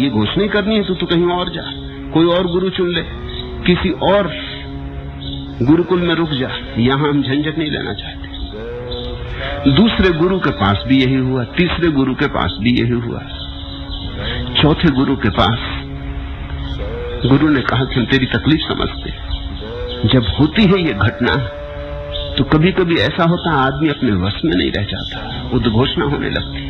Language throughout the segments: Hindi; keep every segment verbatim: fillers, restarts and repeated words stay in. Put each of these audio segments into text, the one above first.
ये घोषणा करनी है तो तू कहीं और जा, कोई और गुरु चुन ले, किसी और गुरुकुल में रुक जा, यहां हम झंझट नहीं लेना चाहते। दूसरे गुरु के पास भी यही हुआ, तीसरे गुरु के पास भी यही हुआ, चौथे गुरु के पास गुरु ने कहा कि हम तेरी तकलीफ समझते। जब होती है ये घटना तो कभी कभी ऐसा होता आदमी अपने वश में नहीं रह जाता, उद्घोषणा होने लगती,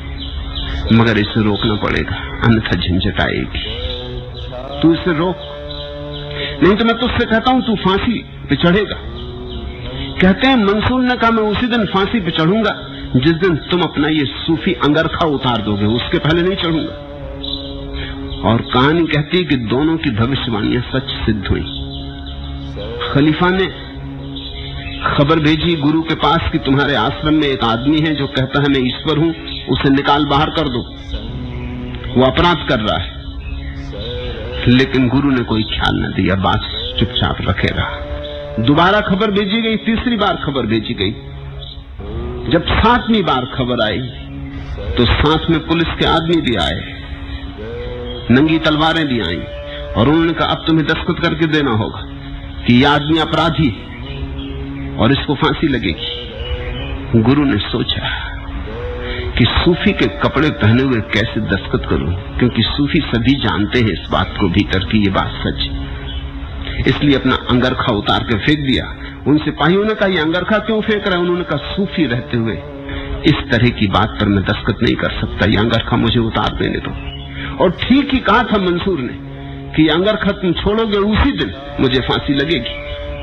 मगर इसे रोकना पड़ेगा, अन्यथा झंझट आएगी। तू इसे रोक, नहीं तो मैं तुझसे कहता हूं तू फांसी पे चढ़ेगा। कहते हैं मंसूर ने कहा मैं उसी दिन फांसी पे चढ़ूंगा जिस दिन तुम अपना ये सूफी अंगरखा उतार दोगे, उसके पहले नहीं चढ़ूंगा। और कहानी कहती है कि दोनों की भविष्यवाणियां सच सिद्ध हुई। खलीफा ने खबर भेजी गुरु के पास कि तुम्हारे आश्रम में एक आदमी है जो कहता है मैं ईश्वर हूं, उसे निकाल बाहर कर दो, वो अपराध कर रहा है। लेकिन गुरु ने कोई ख्याल न दिया, बात चुपचाप रखे रहा। दोबारा खबर भेजी गई, तीसरी बार खबर भेजी गई। जब सातवीं बार खबर आई तो साथ में पुलिस के आदमी भी आए, नंगी तलवारें भी आईं, और उन्होंने कहा अब तुम्हें दस्तखत करके देना होगा कि यह आदमी अपराधी और इसको फांसी लगेगी। गुरु ने सोचा कि सूफी के कपड़े पहने हुए कैसे दस्तखत करूं, क्योंकि सूफी सभी जानते हैं इस बात को भीतर की ये बात सच है। इसलिए अपना अंगरखा उतार के फेंक दिया। उन सिपाहियों ने कहा ये अंगरखा क्यों फेंक रहा है? उन्होंने कहा सूफी रहते हुए इस तरह की बात पर मैं दस्तखत नहीं कर सकता, ये अंगरखा मुझे उतार देने दो। और ठीक ही कहा था मंसूर ने कि अंगरखा तुम छोड़ोगे उसी दिन मुझे फांसी लगेगी।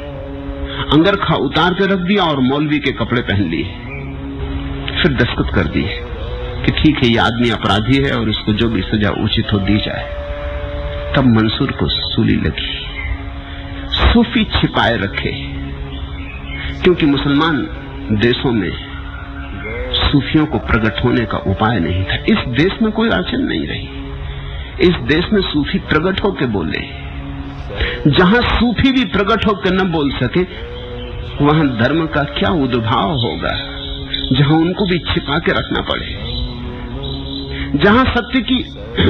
अंगरखा उतार के रख दिया और मौलवी के कपड़े पहन लिए, फिर दस्तखत कर दी कि ठीक है ये आदमी अपराधी है और इसको जो भी सजा उचित हो दी जाए। तब मंसूर को सूली लगी। सूफी छिपाए रखे, क्योंकि मुसलमान देशों में सूफियों को प्रकट होने का उपाय नहीं था। इस देश में कोई अड़चन नहीं रही, इस देश में सूफी प्रकट होकर बोले। जहां सूफी भी प्रकट होकर न बोल सके वहां धर्म का क्या उद्भाव होगा, जहां उनको भी छिपा के रखना पड़े। जहां सत्य की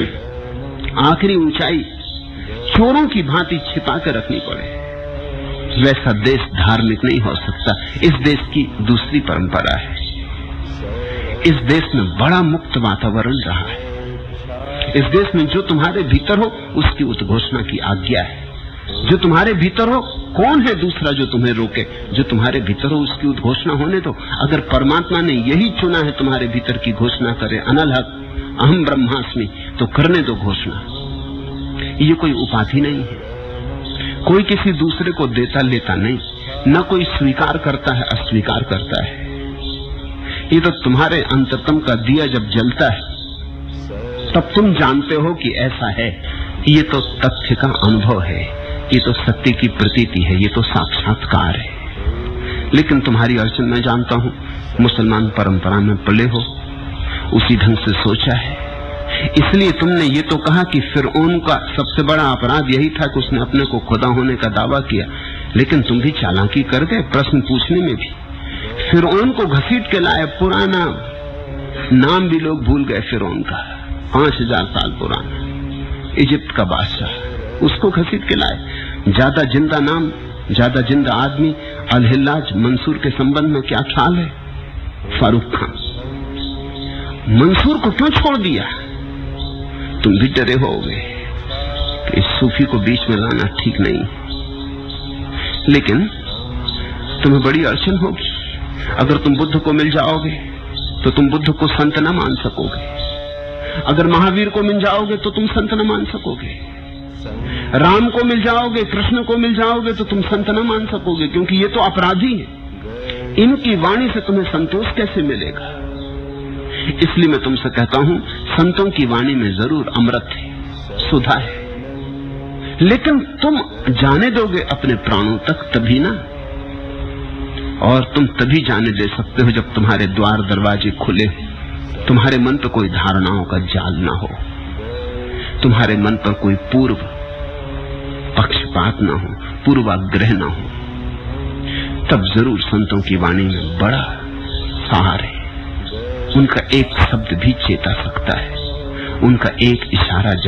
आखिरी ऊंचाई चोरों की भांति छिपा के रखनी पड़े, वैसा देश धार्मिक नहीं हो सकता। इस देश की दूसरी परंपरा है। इस देश में बड़ा मुक्त वातावरण रहा है। इस देश में जो तुम्हारे भीतर हो उसकी उद्घोषणा की आज्ञा है। जो तुम्हारे भीतर हो, कौन है दूसरा जो तुम्हें रोके? जो तुम्हारे भीतर हो उसकी उद्घोषणा होने दो। अगर परमात्मा ने यही चुना है तुम्हारे भीतर की घोषणा करे, अनल हक अहम ब्रह्मास्मि, तो करने दो घोषणा। ये कोई उपाधि नहीं है, कोई किसी दूसरे को देता लेता नहीं, न कोई स्वीकार करता है अस्वीकार करता है। ये तो तुम्हारे अंतरतम का दिया जब जलता है तब तुम जानते हो कि ऐसा है। ये तो तथ्य का अनुभव है, ये तो सत्य की प्रतीति है, ये तो साक्षात्कार है। लेकिन तुम्हारी अड़चन मैं जानता हूं, मुसलमान परंपरा में पले हो, उसी ढंग से सोचा है। इसलिए तुमने ये तो कहा कि फिरौन का सबसे बड़ा अपराध यही था कि उसने अपने को खुदा होने का दावा किया। लेकिन तुम भी चालाकी कर गए प्रश्न पूछने में भी। फिरौन को घसीट के लाए, पुराना नाम भी लोग भूल गए फिरौन का, पांच हजार साल पुराना इजिप्ट का बादशाह, उसको घसीट के लाए। ज्यादा जिंदा नाम, ज्यादा जिंदा आदमी अल-हिल्लाज मंसूर के संबंध में क्या ख्याल है? फारूक खान। मंसूर को क्यों छोड़ दिया? तुम भी डरे होगे कि इस सूफी को बीच में लाना ठीक नहीं, लेकिन तुम्हें बड़ी अड़चन होगी। अगर तुम बुद्ध को मिल जाओगे तो तुम बुद्ध को संत न मान सकोगे। अगर महावीर को मिल जाओगे तो तुम संत न मान सकोगे। राम को मिल जाओगे, कृष्ण को मिल जाओगे तो तुम संत न मान सकोगे, क्योंकि ये तो अपराधी हैं। इनकी वाणी से तुम्हें संतोष कैसे मिलेगा? इसलिए मैं तुमसे कहता हूं, संतों की वाणी में जरूर अमृत है, सुधा है, लेकिन तुम जाने दोगे अपने प्राणों तक तभी ना। और तुम तभी जाने दे सकते हो जब तुम्हारे द्वार दरवाजे खुले, तुम्हारे मन पर कोई धारणाओं का जाल ना हो, तुम्हारे मन पर कोई पूर्व पक्षपात ना हो, पूर्वाग्रह ना हो। तब जरूर संतों की वाणी में बड़ा सार है। उनका एक शब्द भी चेता सकता है, उनका एक इशारा